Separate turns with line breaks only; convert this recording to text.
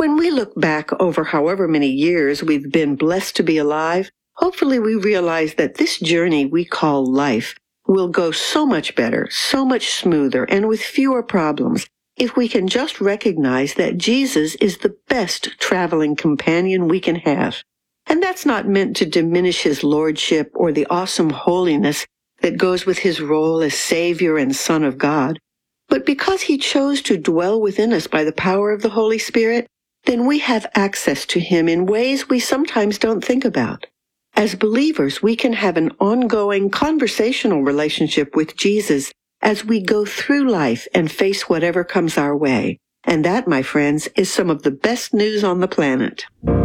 When we look back over however many years we've been blessed to be alive, hopefully we realize that this journey we call life will go so much better, so much smoother, and with fewer problems if we can just recognize that Jesus is the best traveling companion we can have. And that's not meant to diminish his lordship or the awesome holiness that goes with his role as Savior and Son of God. But because he chose to dwell within us by the power of the Holy Spirit, then we have access to him in ways we sometimes don't think about. As believers, we can have an ongoing conversational relationship with Jesus as we go through life and face whatever comes our way. And that, my friends, is some of the best news on the planet.